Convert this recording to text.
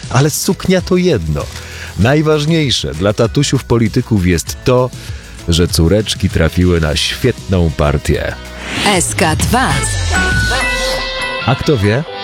Ale suknia to jedno. Najważniejsze dla tatusiów polityków jest to, że córeczki trafiły na świetną partię. SK2. A kto wie?